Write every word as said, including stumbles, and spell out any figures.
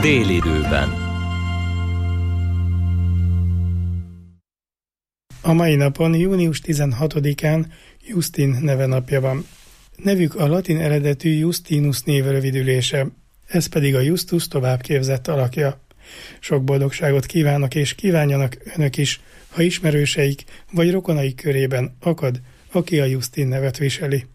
Délidőben. A mai napon, június tizenhatodikán Justin nevenapja van. Nevük a latin eredetű Justinus név rövidülése, ez pedig a Justus továbbképzett alakja. Sok boldogságot kívánok és kívánjanak önök is, ha ismerőseik vagy rokonaik körében akad, aki a Justin nevet viseli.